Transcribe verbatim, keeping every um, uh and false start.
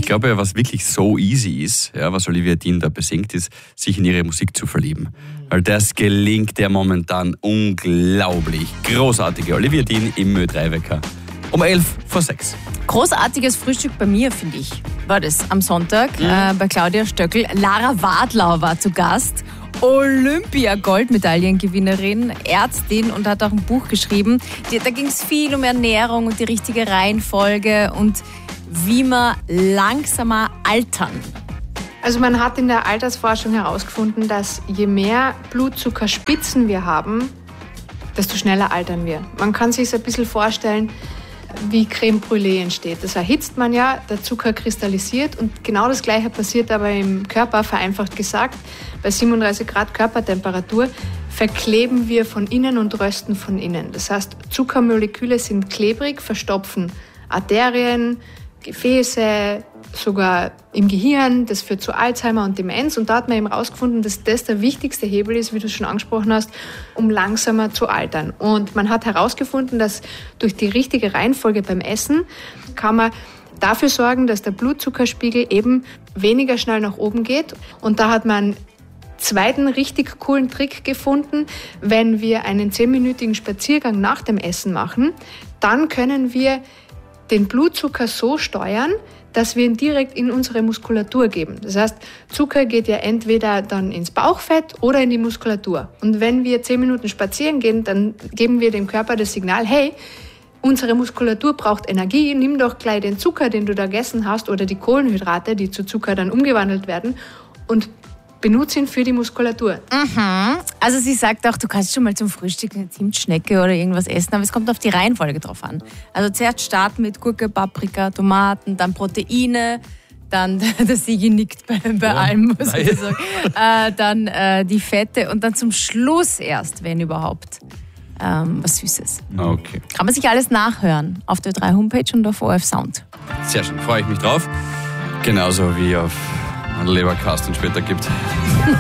ich glaube, was wirklich so easy ist, ja, was Olivia Dean da besingt, ist, sich in ihre Musik zu verlieben. Weil das gelingt der momentan unglaublich. Großartige Olivia Dean im Ö drei Wecker. Um elf vor sechs. Großartiges Frühstück bei mir, finde ich, war das am Sonntag mhm. äh, bei Claudia Stöckl. Lara Wadlau war zu Gast. Olympia-Goldmedaillengewinnerin, Ärztin und hat auch ein Buch geschrieben. Da ging es viel um Ernährung und die richtige Reihenfolge und wie wir langsamer altern. Also man hat in der Altersforschung herausgefunden, dass je mehr Blutzuckerspitzen wir haben, desto schneller altern wir. Man kann sich es ein bisschen vorstellen, wie Creme Brûlée entsteht. Das erhitzt man ja, der Zucker kristallisiert und genau das Gleiche passiert aber im Körper, vereinfacht gesagt. Bei siebenunddreißig Grad Körpertemperatur verkleben wir von innen und rösten von innen. Das heißt, Zuckermoleküle sind klebrig, verstopfen Arterien, Gefäße, sogar im Gehirn. Das führt zu Alzheimer und Demenz. Und da hat man eben herausgefunden, dass das der wichtigste Hebel ist, wie du schon angesprochen hast, um langsamer zu altern. Und man hat herausgefunden, dass durch die richtige Reihenfolge beim Essen kann man dafür sorgen, dass der Blutzuckerspiegel eben weniger schnell nach oben geht. Und da hat man einen zweiten richtig coolen Trick gefunden. Wenn wir einen zehnminütigen Spaziergang nach dem Essen machen, dann können wir den Blutzucker so steuern, dass wir ihn direkt in unsere Muskulatur geben. Das heißt, Zucker geht ja entweder dann ins Bauchfett oder in die Muskulatur. Und wenn wir zehn Minuten spazieren gehen, dann geben wir dem Körper das Signal, hey, unsere Muskulatur braucht Energie, nimm doch gleich den Zucker, den du da gegessen hast, oder die Kohlenhydrate, die zu Zucker dann umgewandelt werden, und benutze ihn für die Muskulatur. Mhm. Also sie sagt auch, du kannst schon mal zum Frühstück eine Zimtschnecke oder irgendwas essen, aber es kommt auf die Reihenfolge drauf an. Also zuerst starten mit Gurke, Paprika, Tomaten, dann Proteine, dann, der Sigi nickt bei, bei ja, allem, muss ich sagen, äh, dann äh, die Fette und dann zum Schluss erst, wenn überhaupt, ähm, was Süßes. Okay. Kann man sich alles nachhören auf der Ö drei Homepage und auf O R F Sound. Sehr schön, freue ich mich drauf. Genauso wie auf einen Leberkast, den es später gibt.